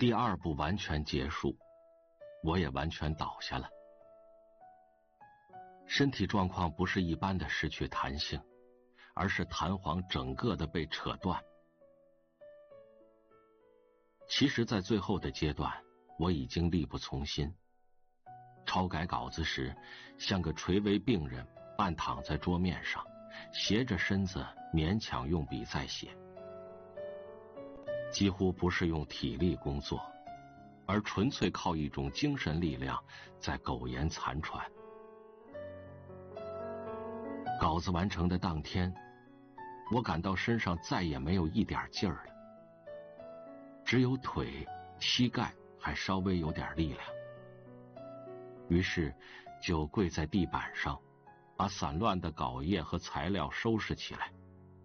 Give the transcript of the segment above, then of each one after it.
第二步完全结束，我也完全倒下了。身体状况不是一般的失去弹性，而是弹簧整个的被扯断。其实在最后的阶段，我已经力不从心。抄改稿子时，像个垂危病人，半躺在桌面上，斜着身子勉强用笔在写，几乎不是用体力工作，而纯粹靠一种精神力量在苟延残喘。稿子完成的当天，我感到身上再也没有一点劲儿了，只有腿、膝盖还稍微有点力量。于是就跪在地板上，把散乱的稿页和材料收拾起来。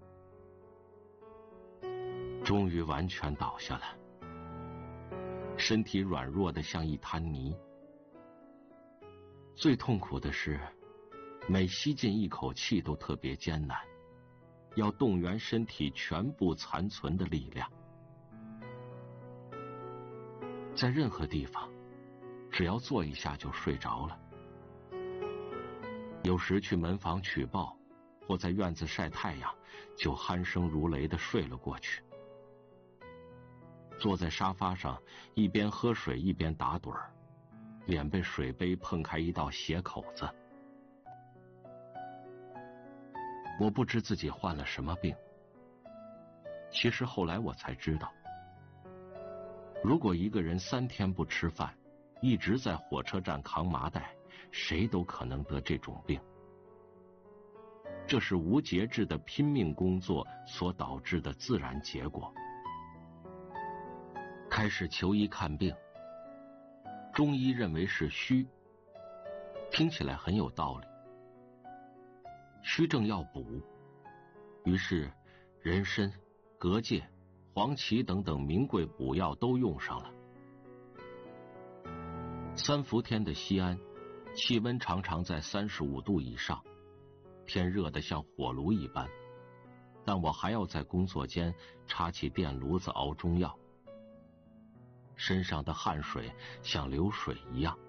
终于完全倒下了，身体软弱的像一滩泥。最痛苦的是，每吸进一口气都特别艰难，要动员身体全部残存的力量。在任何地方，只要坐一下就睡着了。有时去门房取报，或在院子晒太阳，就鼾声如雷地睡了过去。坐在沙发上，一边喝水一边打盹儿，脸被水杯碰开一道血口子。我不知自己患了什么病，其实后来我才知道，如果一个人3天不吃饭，一直在火车站扛麻袋，谁都可能得这种病。这是无节制的拼命工作所导致的自然结果。开始求医看病，中医认为是虚，听起来很有道理。虚症要补，于是人参、蛤蚧、黄芪等等名贵补药都用上了。3伏天的西安，气温常常在35度以上，天热得像火炉一般，但我还要在工作间插起电炉子熬中药，身上的汗水像流水一样。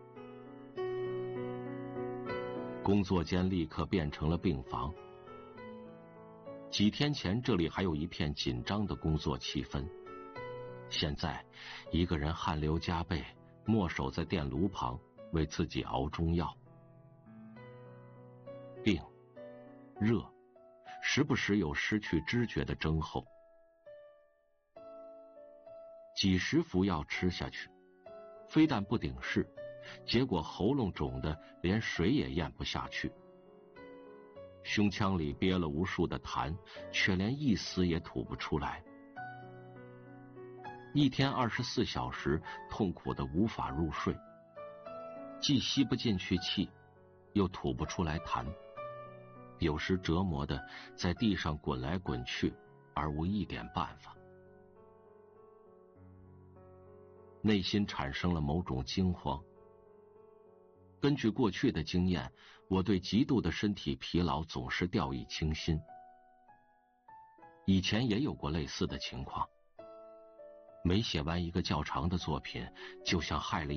工作间立刻变成了病房。几天前这里还有一片紧张的工作气氛，现在一个人汗流浃背，默守在电炉旁为自己熬中药。病、热，时不时有失去知觉的征候。几十服药吃下去，非但不顶事，结果喉咙肿得连水也咽不下去，胸腔里憋了无数的痰，却连一丝也吐不出来。一天24小时痛苦得无法入睡，既吸不进去气，又吐不出来痰，有时折磨得在地上滚来滚去，而无一点办法。内心产生了某种惊慌。根据过去的经验，我对极度的身体疲劳总是掉以轻心。以前也有过类似的情况，每写完一个较长的作品，就像害了